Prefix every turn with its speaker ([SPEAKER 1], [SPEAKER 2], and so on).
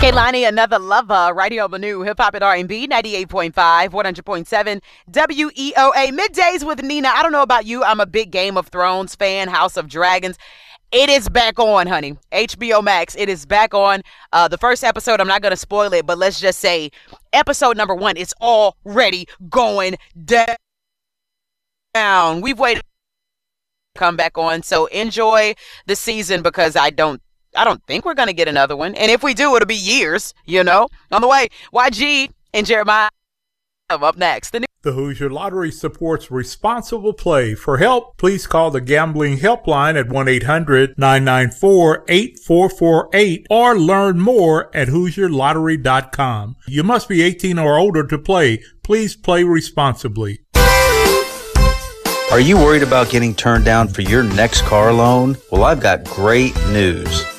[SPEAKER 1] Kehlani, another lover, right here on the new Hip Hop and R&B, 98.5, 100.7, WEOA. Middays with Nina. I don't know about you. I'm a big Game of Thrones fan, House of Dragons. It is back on, honey. HBO Max, it is back on. The first episode, I'm not going to spoil it, but let's just say episode number 1 is already going down. We've waited to come back on, so enjoy the season because I don't think we're going to get another one. And if we do, it'll be years, On the way, YG and Jeremiah up next.
[SPEAKER 2] The Hoosier Lottery supports responsible play. For help, please call the Gambling Helpline at 1-800-994-8448 or learn more at HoosierLottery.com. You must be 18 or older to play. Please play responsibly.
[SPEAKER 3] Are you worried about getting turned down for your next car loan? Well, I've got great news.